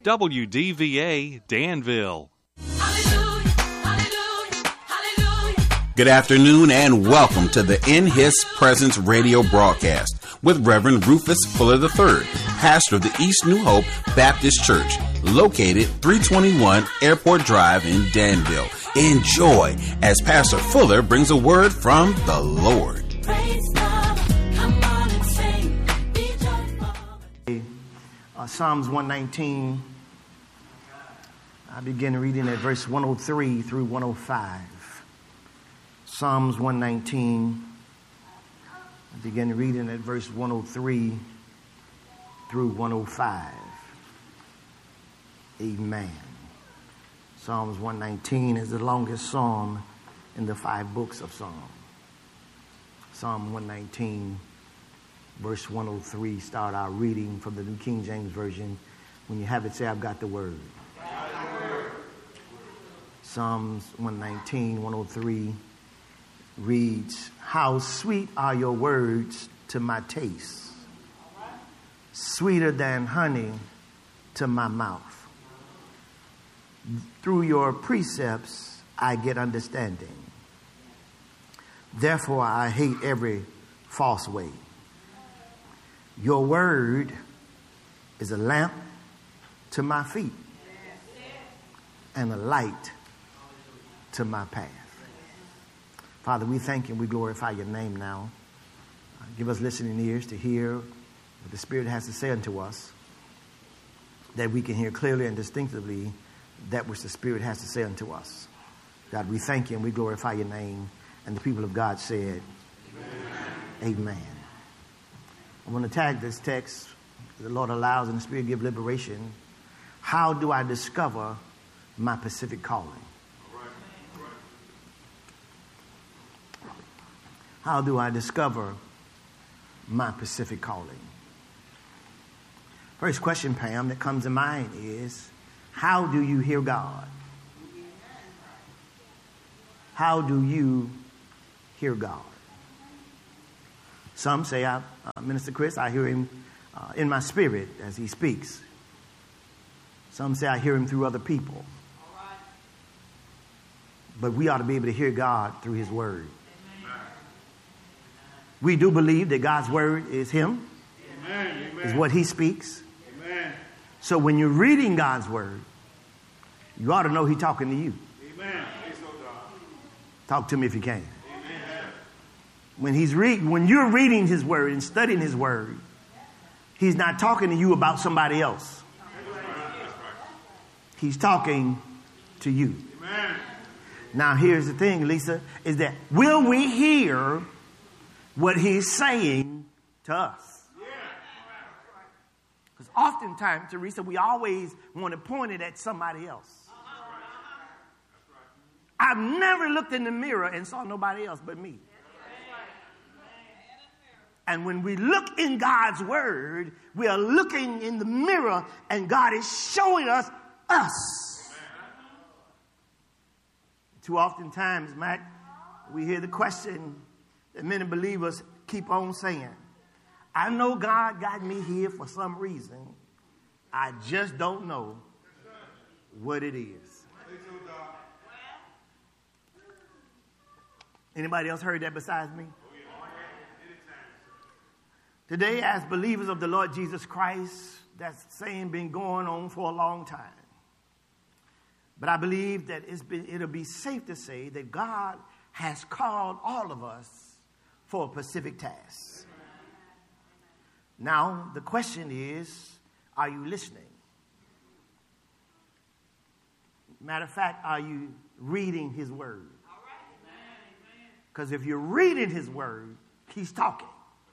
WDVA Danville. Good afternoon and welcome to the In His Presence radio broadcast with Reverend Rufus Fuller III, pastor of the East New Hope Baptist Church, located 321 Airport Drive in Danville. Enjoy as Pastor Fuller brings a word from the Lord. Psalms 119, I begin reading at verse 103 through 105. Psalms 119, I begin reading at verse 103 through 105. Amen. Psalms 119 is the longest psalm in the 5 books of Psalms. Psalm 119, verse 103, start our reading from the New King James Version. When you have it, say, I've got the word. Psalms 119, 103 reads, how sweet are your words to my taste, sweeter than honey to my mouth. Through your precepts I get understanding. Therefore I hate every false way. Your word is a lamp to my feet and a light to my path. Father, we thank you and we glorify your name now. Give us listening ears to hear what the Spirit has to say unto us, that we can hear clearly and distinctively that which the Spirit has to say unto us. God, we thank you and we glorify your name. And the people of God said, Amen. Amen. I want to tag this text, the Lord allows and the Spirit give liberation. How do I discover my Pacific calling? How do I discover my Pacific calling? First question, Pam, that comes to mind is, how do you hear God? How do you hear God? Some say, Minister Chris, I hear him in my spirit as he speaks. Some say I hear him through other people. But we ought to be able to hear God through his word. We do believe that God's word is him, is what he speaks. Amen. So when you're reading God's word, you ought to know he's talking to you. Amen. Talk to me if you can. Amen. When you're reading his word and studying his word, he's not talking to you about somebody else. He's talking to you. Amen. Now here's the thing, Lisa, is that will we hear what he's saying to us? Because oftentimes, Teresa, we always want to point it at somebody else. I've never looked in the mirror and saw nobody else but me. And when we look in God's word, we are looking in the mirror and God is showing us us. Too often times, Mac, we hear the question that many believers keep on saying, I know God got me here for some reason. I just don't know what it is. Anybody else heard that besides me? Today, as believers of the Lord Jesus Christ, that saying been going on for a long time. But I believe that it'll be safe to say that God has called all of us for a specific task. Now, the question is, are you listening? Matter of fact, are you reading his word? Because if you're reading his word, he's talking.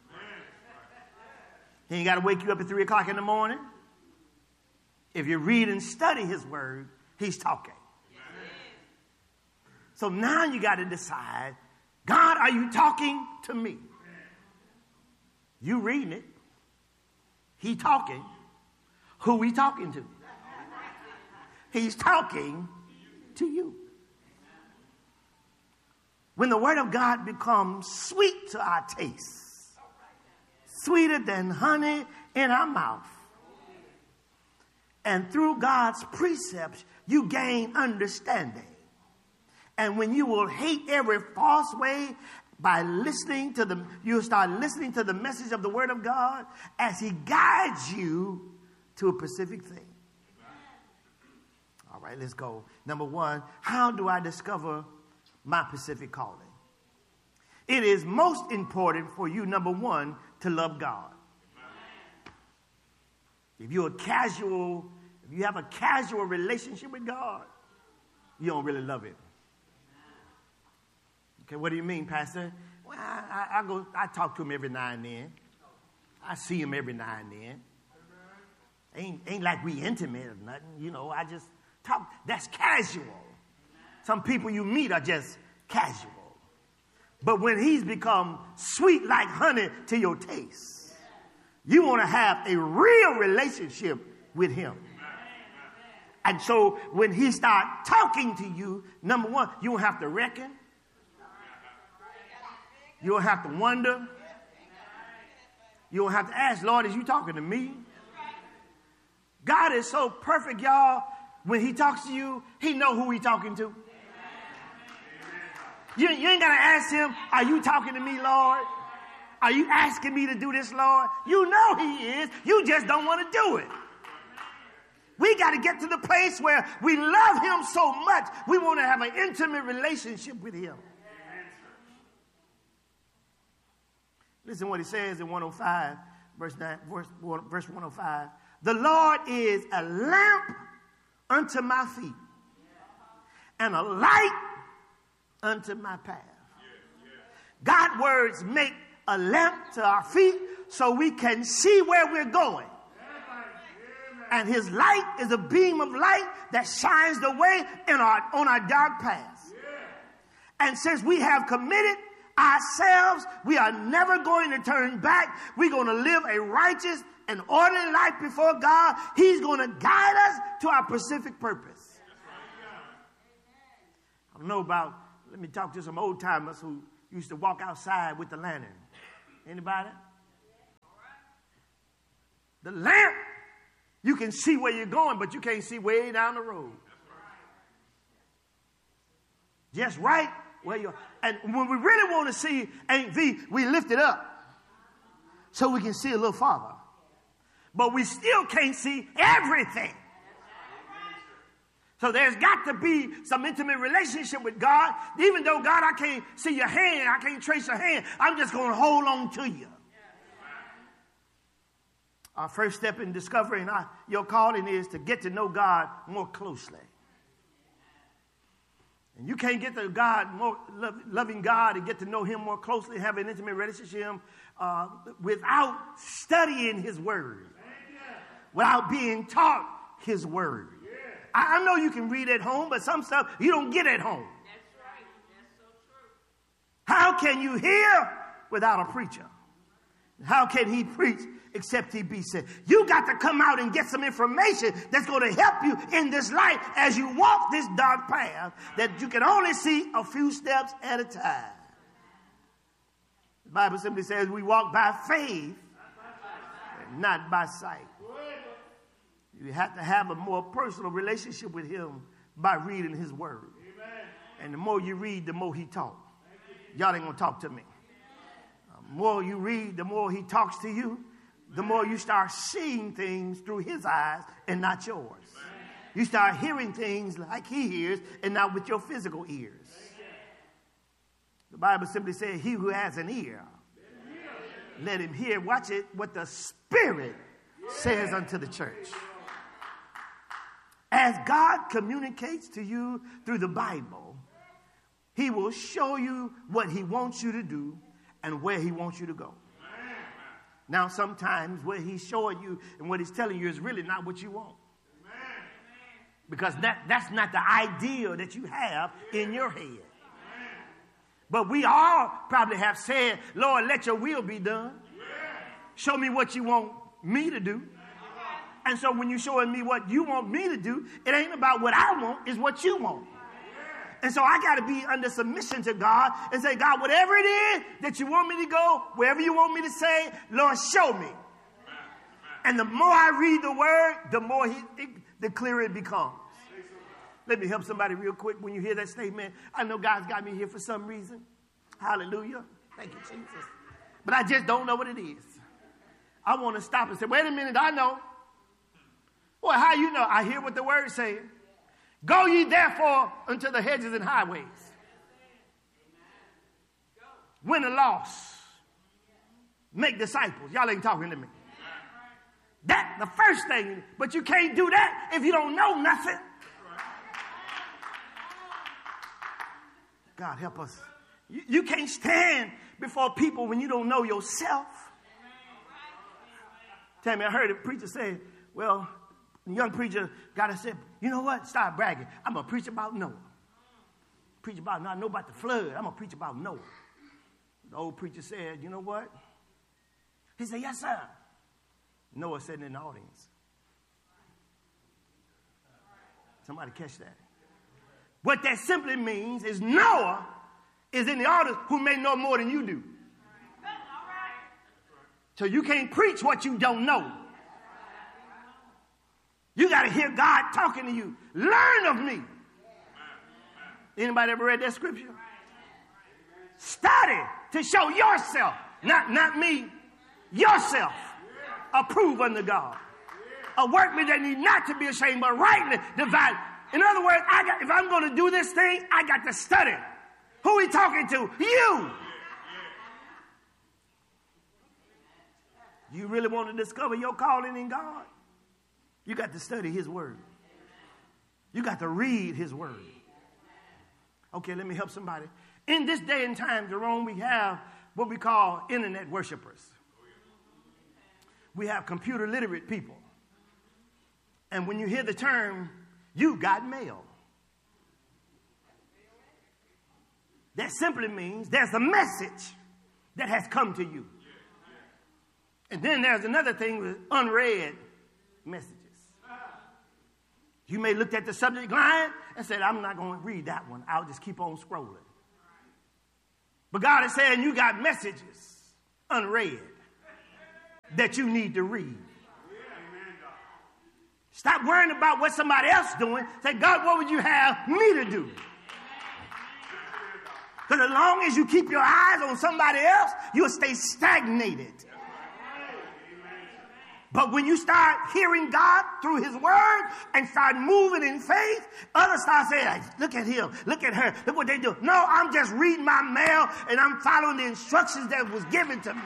He ain't got to wake you up at 3 o'clock in the morning. If you read and study his word, he's talking. So now you got to decide, God, are you talking to me? You reading it. He talking. Who we talking to? He's talking to you. When the word of God becomes sweet to our taste, sweeter than honey in our mouth, And through God's precepts, you gain understanding. And when you will hate every false way by you'll start listening to the message of the Word of God as He guides you to a specific thing. All right, let's go. Number one, how do I discover my specific calling? It is most important for you, number one, to love God. If you have a casual relationship with God, you don't really love Him. Okay, what do you mean, Pastor? Well, I talk to Him every now and then. I see Him every now and then. Ain't like we intimate or nothing. You know, I just talk. That's casual. Some people you meet are just casual. But when He's become sweet like honey to your taste, you want to have a real relationship with Him. And so when He starts talking to you, number one, you don't have to reckon. You don't have to wonder. You don't have to ask, Lord, is you talking to me? God is so perfect, y'all. When He talks to you, He know who He's talking to. You ain't got to ask Him, are you talking to me, Lord? Are you asking me to do this, Lord? You know He is. You just don't want to do it. We got to get to the place where we love Him so much, we want to have an intimate relationship with Him. Listen what He says in 105, verse 105. The Lord is a lamp unto my feet and a light unto my path. God's words make a lamp to our feet so we can see where we're going. And His light is a beam of light that shines the way on our dark paths. And since we have committed ourselves, we are never going to turn back. We're going to live a righteous and orderly life before God. He's going to guide us to our specific purpose. I don't know about, let me talk to some old timers who used to walk outside with the lantern. Anybody? The lamp, you can see where you're going, but you can't see way down the road. Just right where you're. And when we really want to see Ain't V, we lift it up so we can see a little farther. But we still can't see everything. So there's got to be some intimate relationship with God. Even though, God, I can't see your hand, I can't trace your hand, I'm just going to hold on to you. Our first step in discovering your calling is to get to know God more closely. And you can't get to God, more loving God and get to know Him more closely, have an intimate relationship without studying His Word, without being taught His Word. I know you can read at home, but some stuff you don't get at home. That's right. That's so true. How can you hear without a preacher? How can he preach except he be sent? You got to come out and get some information that's going to help you in this life as you walk this dark path that you can only see a few steps at a time. The Bible simply says we walk by faith and not by sight. You have to have a more personal relationship with Him by reading His Word. Amen. And the more you read, the more He talks. Y'all ain't going to talk to me. The more you read, the more He talks to you. The more you start seeing things through His eyes and not yours. Amen. You start hearing things like He hears and not with your physical ears. The Bible simply says, he who has an ear, let him hear. Watch it, what the Spirit says unto the church. As God communicates to you through the Bible, He will show you what He wants you to do and where He wants you to go. Now, sometimes what He's showing you and what He's telling you is really not what you want. Because that's not the idea that you have in your head. But we all probably have said, Lord, let your will be done. Show me what you want me to do. And so when you're showing me what you want me to do, it ain't about what I want, it's what you want. And so I got to be under submission to God and say, God, whatever it is that you want me to go, wherever you want me to say, Lord, show me. And the more I read the word, the clearer it becomes. Let me help somebody real quick when you hear that statement. I know God's got me here for some reason. Hallelujah. Thank you, Jesus. But I just don't know what it is. I want to stop and say, wait a minute, I know. Well, how you know? I hear what the word is saying. Go ye therefore unto the hedges and highways. Win the lost. Make disciples. Y'all ain't talking to me. That's the first thing. But you can't do that if you don't know nothing. God help us. You can't stand before people when you don't know yourself. Tell me, I heard a preacher say, well, the young preacher got to say, you know what? Start bragging. I'm going to preach about Noah. Preach about Noah. I know about the flood. I'm going to preach about Noah. The old preacher said, you know what? He said, yes, sir. Noah sitting in the audience. Somebody catch that. What that simply means is Noah is in the audience who may know more than you do. So you can't preach what you don't know. You got to hear God talking to you. Learn of me. Anybody ever read that scripture? Study to show yourself, not me, yourself, approved unto God. A workman that need not to be ashamed, but rightly divided. In other words, if I'm going to do this thing, I got to study. Who he talking to? You. You really want to discover your calling in God? You got to study his word. You got to read his word. Okay, let me help somebody. In this day and time, Jerome, we have what we call internet worshipers. We have computer literate people. And when you hear the term, you got mail, that simply means there's a message that has come to you. And then there's another thing with unread messages. You may look at the subject line and said, I'm not going to read that one. I'll just keep on scrolling. But God is saying you got messages unread that you need to read. Stop worrying about what somebody else is doing. Say, God, what would you have me to do? Because as long as you keep your eyes on somebody else, you'll stay stagnated. But when you start hearing God through his word and start moving in faith, others start saying, hey, look at him, look at her, look what they do. No, I'm just reading my mail and I'm following the instructions that was given to me.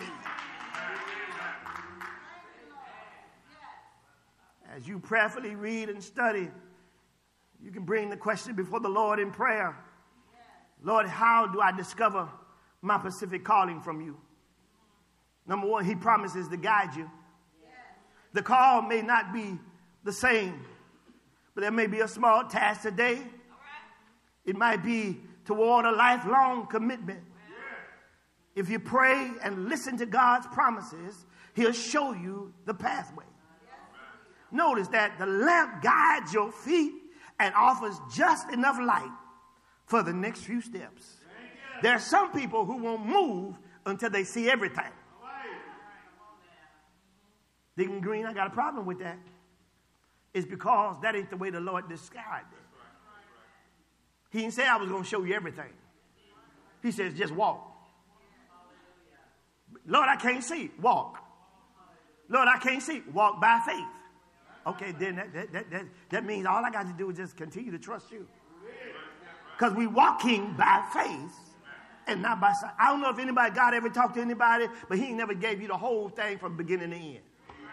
As you prayerfully read and study, you can bring the question before the Lord in prayer. Lord, how do I discover my specific calling from you? Number one, he promises to guide you. The call may not be the same, but there may be a small task today. It might be toward a lifelong commitment. If you pray and listen to God's promises, he'll show you the pathway. Notice that the lamp guides your feet and offers just enough light for the next few steps. There are some people who won't move until they see everything. Deacon Green, I got a problem with that. It's because that ain't the way the Lord described it. He didn't say I was going to show you everything. He says just walk. Lord, I can't see. Walk. Lord, I can't see. Walk by faith. Okay, then that means all I got to do is just continue to trust you. Because we walking by faith and not by sight. I don't know if God ever talked to anybody, but he never gave you the whole thing from beginning to end.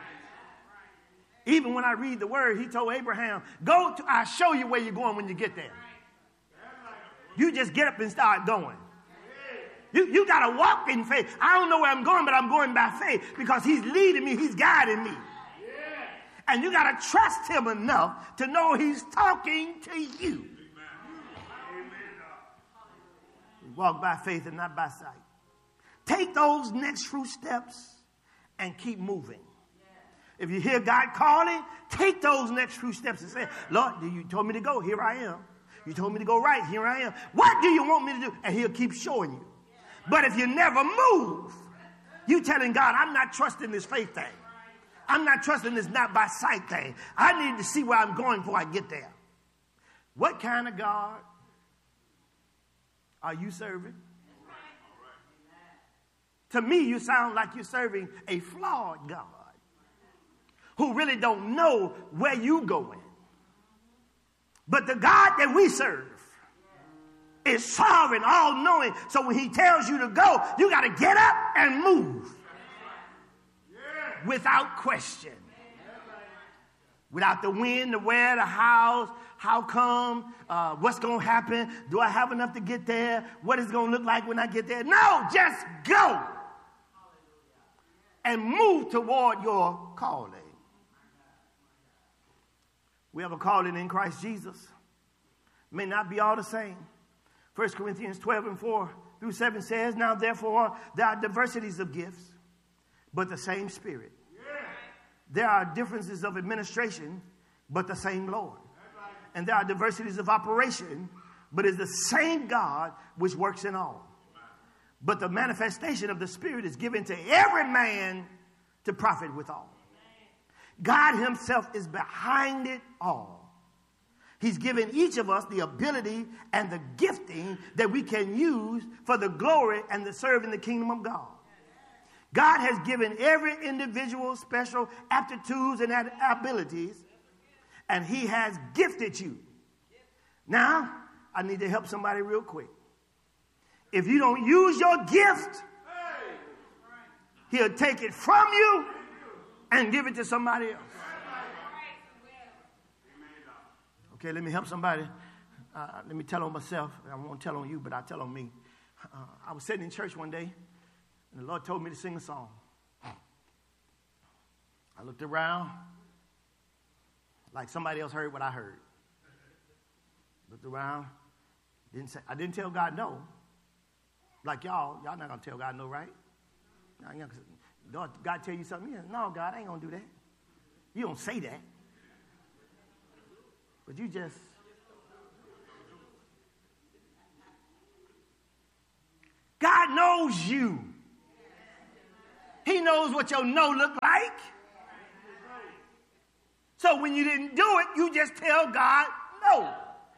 Even when I read the word, he told Abraham, I'll show you where you're going when you get there. You just get up and start going. You got to walk in faith. I don't know where I'm going, but I'm going by faith because he's leading me. He's guiding me. And you got to trust him enough to know he's talking to you. Walk by faith and not by sight. Take those next few steps and keep moving. If you hear God calling, take those next few steps and say, Lord, you told me to go. Here I am. You told me to go right. Here I am. What do you want me to do? And he'll keep showing you. But if you never move, you telling God, I'm not trusting this faith thing. I'm not trusting this not by sight thing. I need to see where I'm going before I get there. What kind of God are you serving? To me, you sound like you're serving a flawed God who really don't know where you're going. But the God that we serve is sovereign, all-knowing. So when he tells you to go, you got to get up and move without question. Without the when, the where, the how come, what's going to happen, do I have enough to get there, what is it going to look like when I get there? No, just go and move toward your calling. We have a calling in Christ Jesus. May not be all the same. 1 Corinthians 12:4-7 says, now therefore there are diversities of gifts, but the same Spirit. There are differences of administration, but the same Lord. And there are diversities of operation, but it's the same God which works in all. But the manifestation of the Spirit is given to every man to profit withal. God himself is behind it all. He's given each of us the ability and the gifting that we can use for the glory and the serve in the kingdom of God. God has given every individual special aptitudes and abilities, and he has gifted you. Now, I need to help somebody real quick. If you don't use your gift, he'll take it from you and give it to somebody else. Okay, let me help somebody. Let me tell on myself. I won't tell on you, but I'll tell on me. I was sitting in church one day, and the Lord told me to sing a song. I looked around like somebody else heard what I heard. Looked around. I didn't tell God no. Like y'all not going to tell God no, right? God tell you something? No, God, I ain't going to do that. You don't say that. But you just... God knows you. He knows what your no look like. So when you didn't do it, you just tell God no.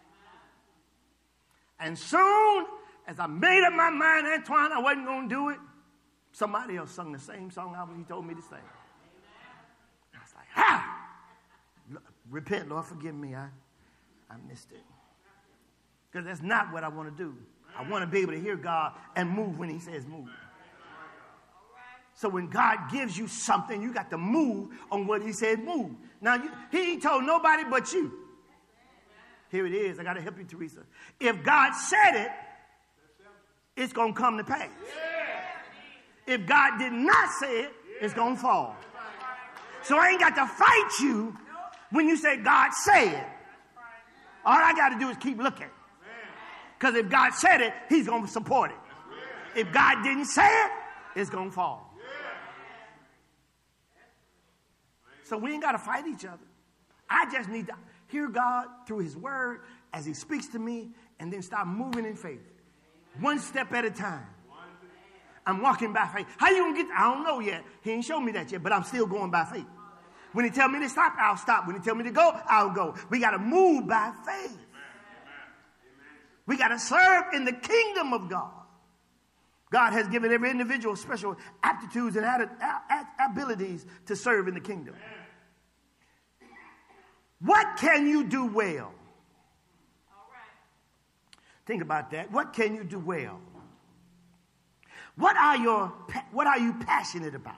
And soon as I made up my mind, Antoine, I wasn't going to do it, somebody else sung the same song he told me to sing. I was like, repent, Lord, forgive me. I missed it. Because that's not what I want to do. I want to be able to hear God and move when he says move. So when God gives you something, you got to move on what he said move. Now, he ain't told nobody but you. Here it is. I got to help you, Teresa. If God said it, it's going to come to pass. If God did not say it, it's going to fall. So I ain't got to fight you when you say God say it. All I got to do is keep looking. Because if God said it, he's going to support it. If God didn't say it, it's going to fall. So we ain't got to fight each other. I just need to hear God through his word as he speaks to me and then start moving in faith. One step at a time. I'm walking by faith. How you going to get there? I don't know yet. He ain't shown me that yet, but I'm still going by faith. When he tell me to stop, I'll stop. When he tell me to go, I'll go. We got to move by faith. We got to serve in the kingdom of God. God has given every individual special aptitudes and abilities to serve in the kingdom. What can you do well? Think about that. What can you do well? What are you passionate about?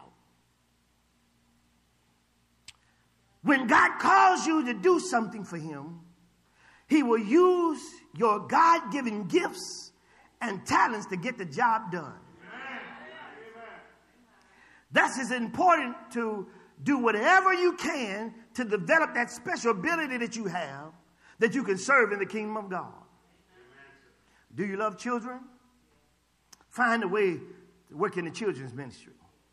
When God calls you to do something for him, he will use your God-given gifts and talents to get the job done. Thus, it's important to do whatever you can to develop that special ability that you have that you can serve in the kingdom of God. Do you love children? Find a way to work in the children's ministry.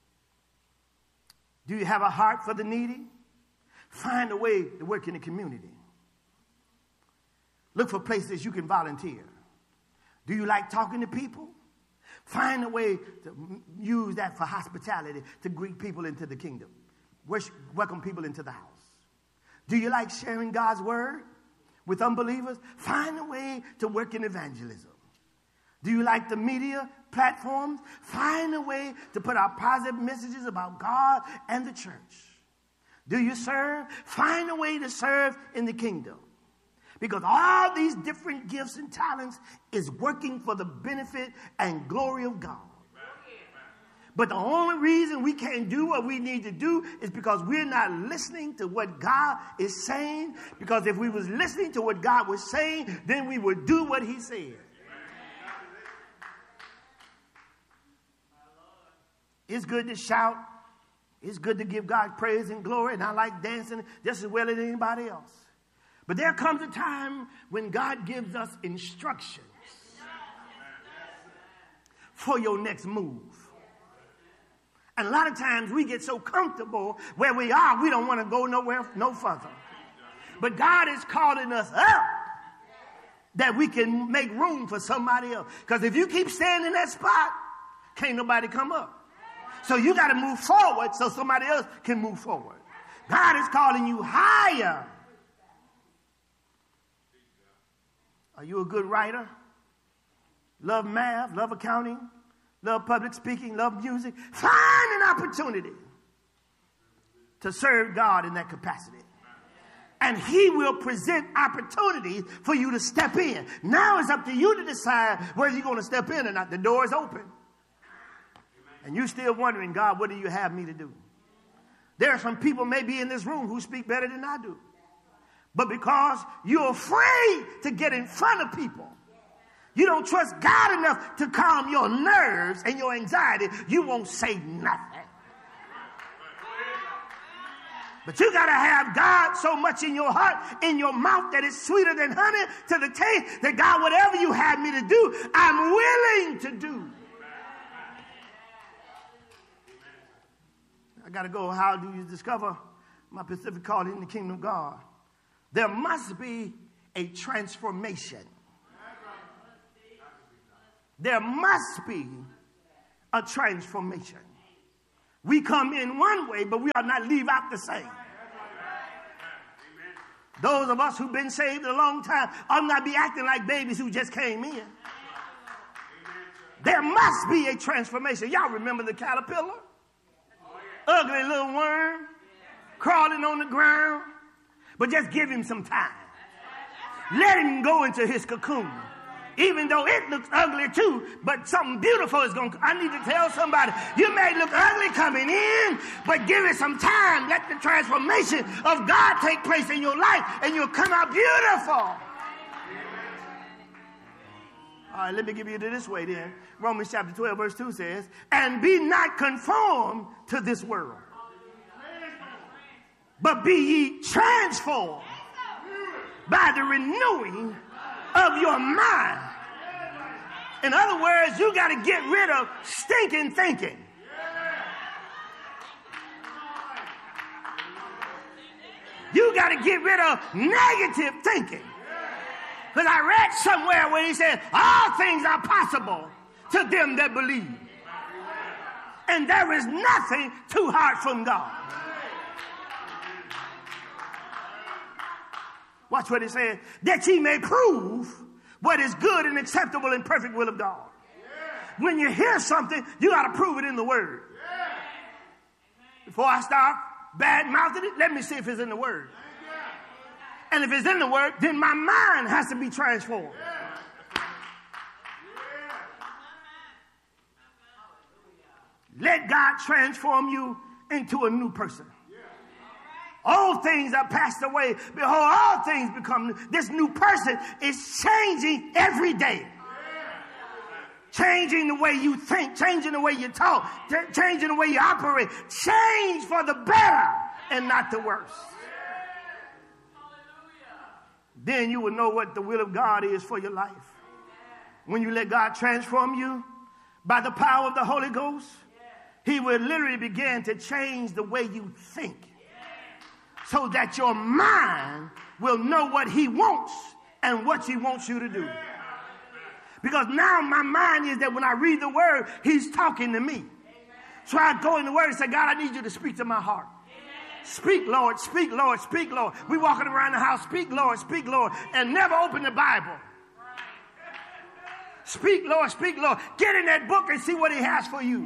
Do you have a heart for the needy? Find a way to work in the community. Look for places you can volunteer. Do you like talking to people? Find a way to use that for hospitality to greet people into the kingdom. welcome people into the house? Do you like sharing God's word with unbelievers? Find a way to work in evangelism. Do you like the media platforms? Find a way to put out positive messages about God and the church. Do you serve? Find a way to serve in the kingdom. Because all these different gifts and talents is working for the benefit and glory of God. But the only reason we can't do what we need to do is because we're not listening to what God is saying. Because if we was listening to what God was saying, then we would do what he said. It's good to shout. It's good to give God praise and glory. And I like dancing just as well as anybody else. But there comes a time when God gives us instructions for your next move. And a lot of times we get so comfortable where we are, we don't want to go nowhere, no further. But God is calling us up that we can make room for somebody else. Because if you keep staying in that spot, can't nobody come up. So you got to move forward so somebody else can move forward. God is calling you higher. Are you a good writer? Love math, love accounting, love public speaking, love music. Find an opportunity to serve God in that capacity. And he will present opportunities for you to step in. Now it's up to you to decide whether you're going to step in or not. The door is open. And you're still wondering, God, what do you have me to do? There are some people maybe in this room who speak better than I do. But because you're afraid to get in front of people, you don't trust God enough to calm your nerves and your anxiety, you won't say nothing. But you got to have God so much in your heart, in your mouth, that it's sweeter than honey to the taste, that God, whatever you have me to do, I'm willing to do. I got to go. How do you discover my Pacific calling in the kingdom of God? There must be a transformation. There must be a transformation. We come in one way, but we are not leave out the same. Those of us who've been saved a long time ought not be acting like babies who just came in. There must be a transformation. Y'all remember the caterpillar? Ugly little worm crawling on the ground. But just give him some time. Let him go into his cocoon. Even though it looks ugly too, but something beautiful is going to... I need to tell somebody, you may look ugly coming in, but give it some time. Let the transformation of God take place in your life, and you'll come out beautiful. All right, let me give you it this way then. Romans chapter 12, verse 2 says, and be not conformed to this world, but be ye transformed by the renewing of your mind. In other words, you got to get rid of stinking thinking. You got to get rid of negative thinking. Because I read somewhere where he said, all things are possible to them that believe. And there is nothing too hard from God. Watch what it says. That ye may prove what is good and acceptable and perfect will of God. Yeah. When you hear something, you got to prove it in the Word. Yeah. Before I start bad-mouthing it, let me see if it's in the Word. Yeah. And if it's in the Word, then my mind has to be transformed. Yeah. Let God transform you into a new person. All things are passed away. Behold, all things become new. This new person is changing every day. Changing the way you think, changing the way you talk, changing the way you operate. Change for the better and not the worse. Then you will know what the will of God is for your life. When you let God transform you by the power of the Holy Ghost, he will literally begin to change the way you think. So that your mind will know what he wants and what he wants you to do. Because now my mind is that when I read the word, he's talking to me. So I go in the word and say, God, I need you to speak to my heart. Speak, Lord, speak, Lord, speak, Lord. We walking around the house, speak, Lord, and never open the Bible. Speak, Lord, speak, Lord. Get in that book and see what he has for you.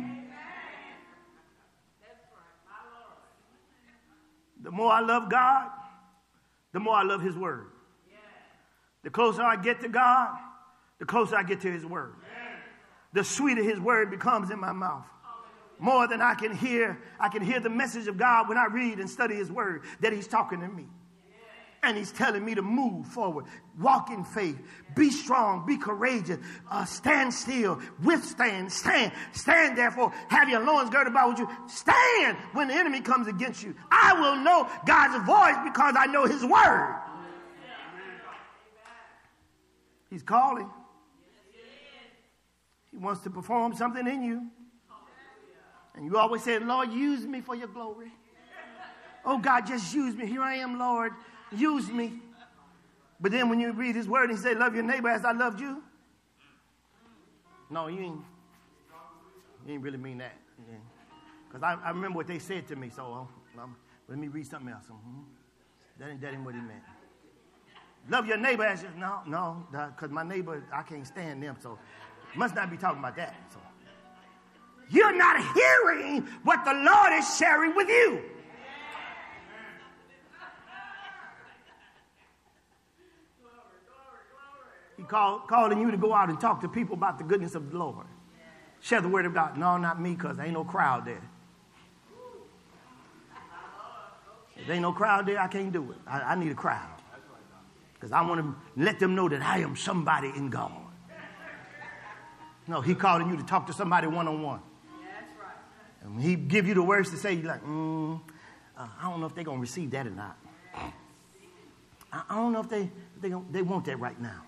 The more I love God, the more I love his word. The closer I get to God, the closer I get to his word. The sweeter his word becomes in my mouth. More than I can hear the message of God when I read and study his word, that he's talking to me. And he's telling me to move forward, walk in faith, be strong, be courageous, stand still, withstand, stand therefore, have your loins girded about with you, stand when the enemy comes against you. I will know God's voice because I know his word. He's calling. He wants to perform something in you. And you always say, Lord, use me for your glory. Oh, God, just use me. Here I am, Lord. Use me. But then when you read his word and he say, love your neighbor as I loved you. No, you ain't really mean that. Because I remember what they said to me. So let me read something else. That ain't what he meant. Love your neighbor as you, no, because my neighbor, I can't stand them. So must not be talking about that. So you're not hearing what the Lord is sharing with you. He calling you to go out and talk to people about the goodness of the Lord. Share the word of God. No, not me, because there ain't no crowd there. If there ain't no crowd there, I can't do it. I need a crowd. Because I want to let them know that I am somebody in God. No, he calling you to talk to somebody one-on-one. That's right. And when he give you the words to say, you're like, I don't know if they're going to receive that or not. I don't know if they want that right now.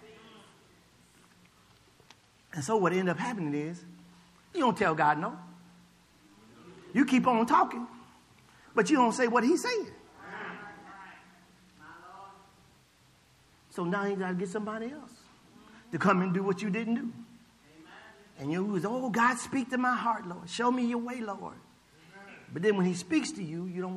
And so what ended up happening is, you don't tell God no. You keep on talking, but you don't say what he's saying. So now you got to get somebody else to come and do what you didn't do. And you was, oh, God, speak to my heart, Lord. Show me your way, Lord. But then when he speaks to you, you don't